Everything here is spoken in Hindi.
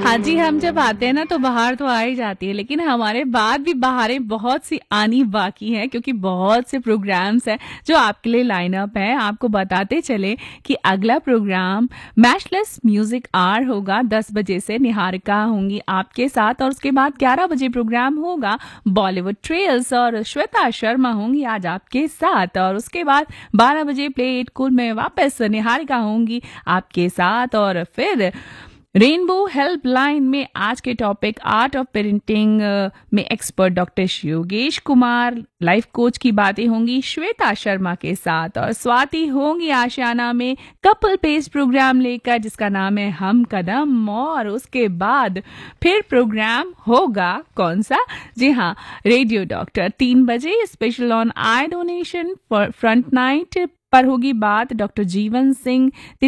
हाँ जी, हम जब आते हैं ना तो बाहर तो आ ही जाती है, लेकिन हमारे बाद भी बाहरें बहुत सी आनी बाकी हैं क्योंकि बहुत से प्रोग्राम्स हैं जो आपके लिए लाइन अप हैं। आपको बताते चले कि अगला प्रोग्राम मैचलेस म्यूजिक आवर होगा 10 बजे से। निहारिका होंगी आपके साथ और उसके बाद 11 बजे प्रोग्राम होगा बॉलीवुड ट्रेल्स और श्वेता शर्मा होंगी आज आपके साथ। और उसके बाद 12 बजे प्ले इट कूल में वापस निहारिका होंगी आपके साथ। और फिर रेनबो हेल्पलाइन में आज के टॉपिक आर्ट ऑफ पेरेंटिंग में expert doctor Yogesh Kumar life coach की बातें होंगी श्वेता शर्मा के साथ। और स्वाति होंगी आशियाना में कपल पेस प्रोग्राम लेकर जिसका नाम है हम कदम। और उसके बाद फिर प्रोग्राम होगा कौन सा? जी हाँ, रेडियो डॉक्टर 3 बजे special on I donation front night पर होगी बात डॉक्टर जीवन सिंह